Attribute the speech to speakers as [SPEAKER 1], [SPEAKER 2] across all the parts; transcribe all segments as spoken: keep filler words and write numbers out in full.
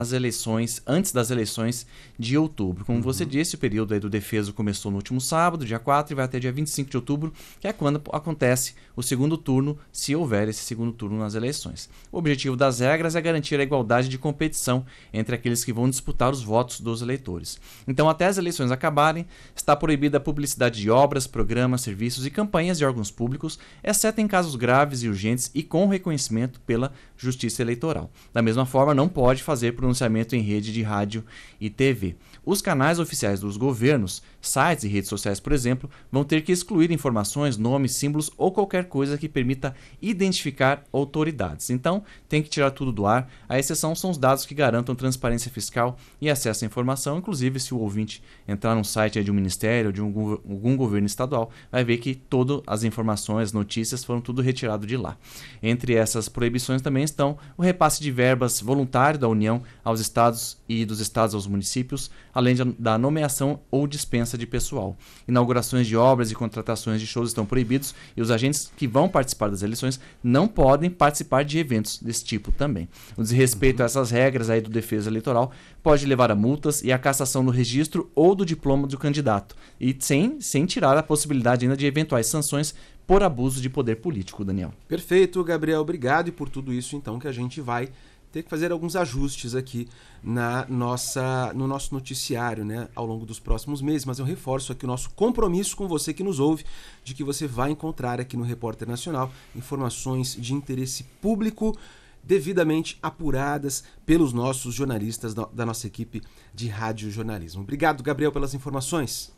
[SPEAKER 1] as eleições, antes das eleições de outubro. Como uhum. você disse, o período aí do defeso começou no último sábado, dia quatro, e vai até dia vinte e cinco de outubro, que é quando acontece o segundo turno, se houver esse segundo turno nas eleições. O objetivo das regras é garantir a igualdade de competição entre aqueles que vão disputar os votos dos eleitores. Então, até as eleições acabarem, está proibida a publicidade de obras, programas, serviços e campanhas de órgãos públicos, exceto em casos graves e urgentes e com reconhecimento pela Justiça Eleitoral. Da mesma forma, não pode fazer pronunciamento em rede de rádio e T V. Os canais oficiais dos governos, sites e redes sociais, por exemplo, vão ter que excluir informações, nomes, símbolos ou qualquer coisa que permita identificar autoridades. Então, tem que tirar tudo do ar. A exceção são os dados que garantam transparência fiscal e acesso à informação. Inclusive, se o ouvinte entrar num site de um ministério ou de um, algum governo estadual, vai ver que todas as informações, notícias foram tudo retirado de lá. Entre essas proibições também estão o repasse de verbas voluntário da União aos estados e dos estados aos municípios, além de, da nomeação ou dispensa de pessoal. Inaugurações de obras e contratações de shows estão proibidos e os agentes que vão participar das eleições não podem participar de eventos desse tipo também. O desrespeito a essas regras aí do defesa eleitoral pode levar a multas e a cassação do registro ou do diploma do candidato, e sem, sem tirar a possibilidade ainda de eventuais sanções por abuso de poder político, Daniel.
[SPEAKER 2] Perfeito, Gabriel, obrigado, e por tudo isso então que a gente vai ter que fazer alguns ajustes aqui na nossa, no nosso noticiário, né, ao longo dos próximos meses, mas eu reforço aqui o nosso compromisso com você que nos ouve, de que você vai encontrar aqui no Repórter Nacional informações de interesse público devidamente apuradas pelos nossos jornalistas da, da nossa equipe de rádio jornalismo. Obrigado, Gabriel, pelas informações.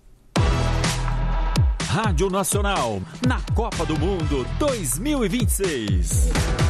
[SPEAKER 3] Rádio Nacional, na Copa do Mundo dois mil e vinte e seis.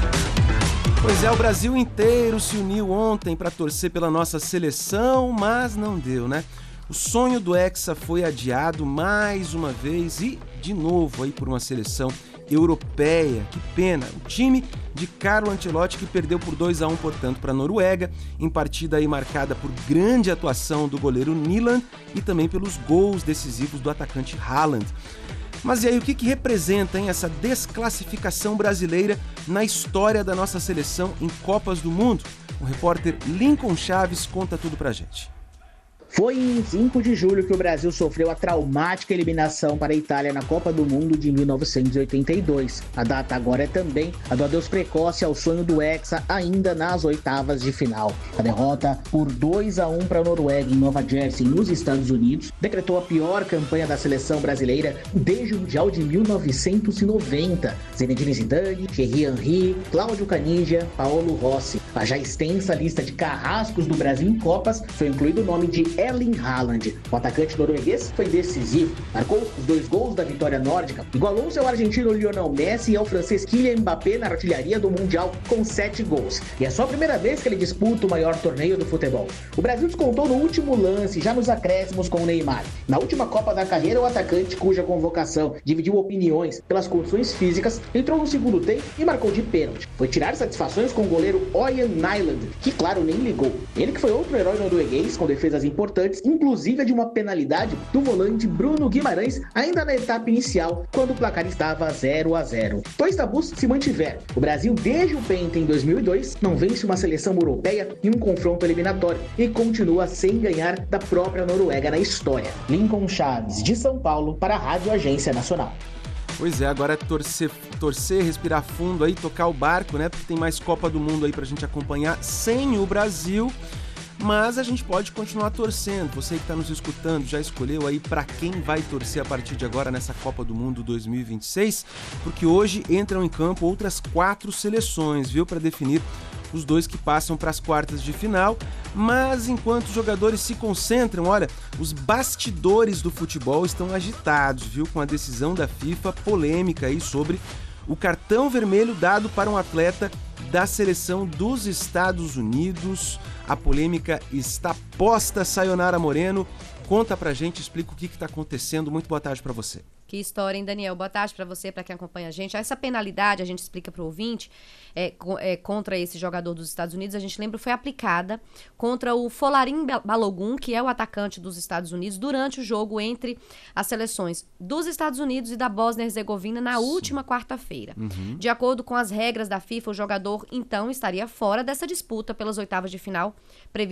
[SPEAKER 2] Pois é, o Brasil inteiro se uniu ontem para torcer pela nossa seleção, mas não deu, né? O sonho do Hexa foi adiado mais uma vez e, de novo, aí por uma seleção europeia. Que pena! O time de Carlo Ancelotti que perdeu por dois a um, portanto, para a Noruega, em partida aí marcada por grande atuação do goleiro Nyland e também pelos gols decisivos do atacante Haaland. Mas e aí, o que, que representa, hein, essa desclassificação brasileira na história da nossa seleção em Copas do Mundo? O repórter Lincoln Chaves conta tudo pra gente.
[SPEAKER 4] Foi em cinco de julho que o Brasil sofreu a traumática eliminação para a Itália na Copa do Mundo de mil novecentos e oitenta e dois. A data agora é também a do adeus precoce ao sonho do Hexa, ainda nas oitavas de final. A derrota por dois a um para a Noruega em Nova Jersey, nos Estados Unidos, decretou a pior campanha da seleção brasileira desde o Mundial de mil novecentos e noventa. Zinedine Zidane, Thierry Henry, Cláudio Caniggia, Paolo Rossi. A já extensa lista de carrascos do Brasil em Copas foi incluído o nome de Erling Haaland. O atacante norueguês foi decisivo, marcou os dois gols da vitória nórdica, igualou-se ao argentino Lionel Messi e ao francês Kylian Mbappé na artilharia do Mundial com sete gols. E é só a primeira vez que ele disputa o maior torneio do futebol. O Brasil descontou no último lance, já nos acréscimos com o Neymar. Na última Copa da carreira, o atacante, cuja convocação dividiu opiniões pelas condições físicas, entrou no segundo tempo e marcou de pênalti. Foi tirar satisfações com o goleiro Ørjan Nyland, que claro nem ligou. Ele que foi outro herói norueguês com defesas importantes, inclusive a de uma penalidade do volante Bruno Guimarães, ainda na etapa inicial, quando o placar estava zero a zero. Dois tabus se mantiveram. O Brasil, desde o Penta em dois mil e dois, não vence uma seleção europeia em um confronto eliminatório e continua sem ganhar da própria Noruega na história. Lincoln Chaves, de São Paulo, para a Rádio Agência Nacional.
[SPEAKER 2] Pois é, agora é torcer, torcer, respirar fundo aí, tocar o barco, né? Porque tem mais Copa do Mundo aí pra gente acompanhar sem o Brasil. Mas a gente pode continuar torcendo. Você que está nos escutando já escolheu aí para quem vai torcer a partir de agora nessa Copa do Mundo dois mil e vinte e seis? Porque hoje entram em campo outras quatro seleções, viu? Para definir os dois que passam para as quartas de final. Mas enquanto os jogadores se concentram, olha, os bastidores do futebol estão agitados, viu? Com a decisão da FIFA polêmica aí sobre o cartão vermelho dado para um atleta da seleção dos Estados Unidos. A polêmica está posta. Sayonara Moreno, conta pra gente, explica o que está acontecendo. Muito boa tarde para você.
[SPEAKER 5] Que história, hein, Daniel? Boa tarde para você, para quem acompanha a gente. Essa penalidade, a gente explica para o ouvinte, é, é, contra esse jogador dos Estados Unidos, a gente lembra, foi aplicada contra o Folarin Balogun, que é o atacante dos Estados Unidos, durante o jogo entre as seleções dos Estados Unidos e da Bósnia e Herzegovina na Sim. última quarta-feira. Uhum. De acordo com as regras da FIFA, o jogador, então, estaria fora dessa disputa pelas oitavas de final prevista